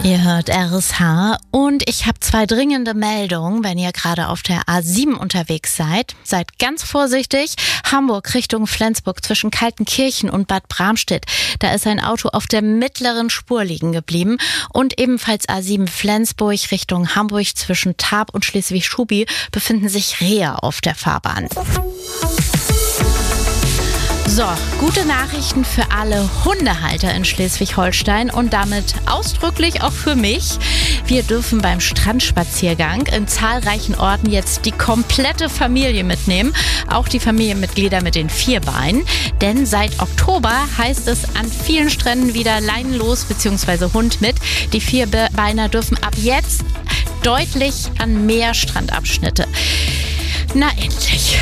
Ihr hört RSH und ich habe 2 dringende Meldungen, wenn ihr gerade auf der A7 unterwegs seid. Seid ganz vorsichtig. Hamburg Richtung Flensburg zwischen Kaltenkirchen und Bad Bramstedt. Da ist ein Auto auf der mittleren Spur liegen geblieben. Und ebenfalls A7 Flensburg Richtung Hamburg zwischen Tarp und Schleswig-Schubi befinden sich Rehe auf der Fahrbahn. So, gute Nachrichten für alle Hundehalter in Schleswig-Holstein und damit ausdrücklich auch für mich. Wir dürfen beim Strandspaziergang in zahlreichen Orten jetzt die komplette Familie mitnehmen, auch die Familienmitglieder mit den 4 Beinen. Denn seit Oktober heißt es an vielen Stränden wieder leinenlos bzw. Hund mit. Die 4-Beiner dürfen ab jetzt deutlich an mehr Strandabschnitte. Na endlich.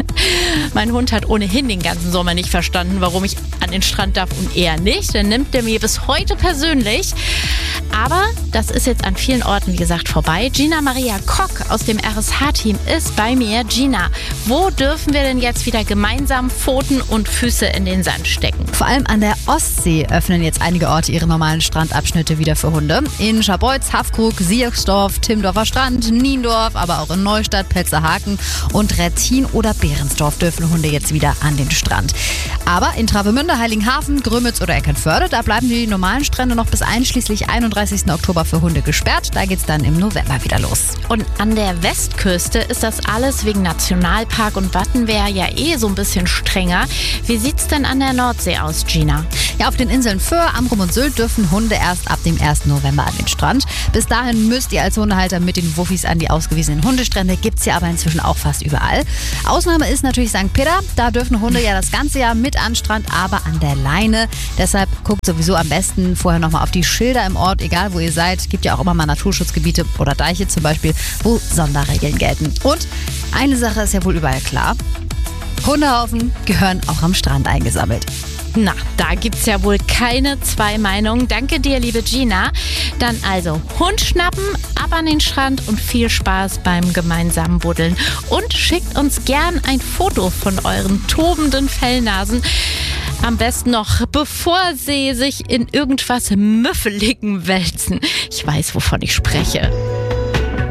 Mein Hund hat ohnehin den ganzen Sommer nicht verstanden, warum ich an den Strand darf und er nicht. Dann nimmt er mir bis heute persönlich. Aber das ist jetzt an vielen Orten, wie gesagt, vorbei. Gina Maria Kock aus dem RSH-Team ist bei mir. Gina, wo dürfen wir denn jetzt wieder gemeinsam Pfoten und Füße in den Sand stecken? Vor allem an der Ostsee öffnen jetzt einige Orte ihre normalen Strandabschnitte wieder für Hunde. In Scharbeutz, Haffkrug, Sierksdorf, Timmendorfer Strand, Niendorf, aber auch in Neustadt, Petzerhaken und Rettin oder Behrensdorf dürfen Hunde jetzt wieder an den Strand. Aber in Travemünde, Heiligenhafen, Grömitz oder Eckernförde, da bleiben die normalen Strände noch bis einschließlich 31. Oktober für Hunde gesperrt. Da geht's dann im November wieder los. Und an der Westküste ist das alles wegen Nationalpark und Wattenmeer ja so ein bisschen strenger. Wie sieht's denn an der Nordsee aus, Gina? Ja, auf den Inseln Föhr, Amrum und Sylt dürfen Hunde erst ab dem 1. November an den Strand. Bis dahin müsst ihr als Hundehalter mit den Wuffis an die ausgewiesenen Hundestrände. Gibt's ja aber inzwischen auch fast überall. Ausnahme ist natürlich St. Peter. Da dürfen Hunde ja das ganze Jahr mit an den Strand, aber an der Leine. Deshalb guckt sowieso am besten vorher nochmal auf die Schilder im Ort, egal wo ihr seid. Gibt ja auch immer mal Naturschutzgebiete oder Deiche zum Beispiel, wo Sonderregeln gelten. Und eine Sache ist ja wohl überall klar. Hundehaufen gehören auch am Strand eingesammelt. Na, da gibt's ja wohl keine 2 Meinungen. Danke dir, liebe Gina. Dann also Hund schnappen, ab an den Strand und viel Spaß beim gemeinsamen Buddeln. Und schickt uns gern ein Foto von euren tobenden Fellnasen. Am besten noch, bevor sie sich in irgendwas Müffeligen wälzen. Ich weiß, wovon ich spreche.